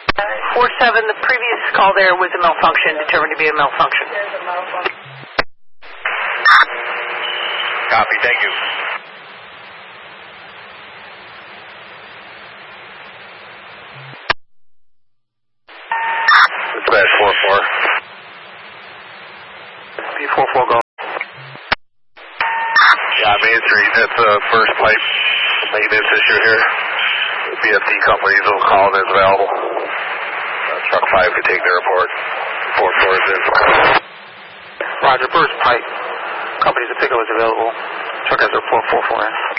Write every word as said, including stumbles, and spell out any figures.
four seven, the previous call there was a malfunction, determined to be a malfunction. Copy, thank you. Dispatch four four. B four four, go. Yeah, Main Street, that's the first pipe maintenance issue here. The B F D companies will call and is available. Uh, truck five could take the report. Four floors in. Roger, first pipe. Company's a pickup is available. Truck has a report four four in.